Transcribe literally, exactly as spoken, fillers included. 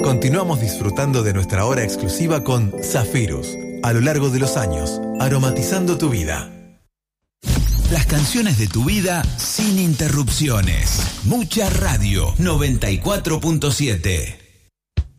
Continuamos disfrutando de nuestra hora exclusiva con Zafirus, a lo largo de los años, aromatizando tu vida. Las canciones de tu vida sin interrupciones. Mucha Radio noventa y cuatro punto siete.